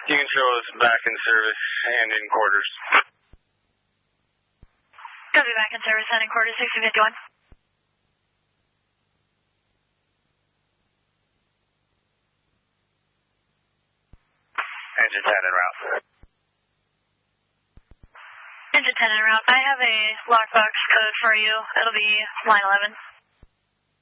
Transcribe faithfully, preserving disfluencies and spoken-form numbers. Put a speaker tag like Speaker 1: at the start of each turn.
Speaker 1: You can show us back in service and in quarters.
Speaker 2: Copy, back in service and in quarters, sixty fifty-one.
Speaker 1: Engine ten en route.
Speaker 2: Engine ten en route. I have a lockbox code for you. It'll be line eleven.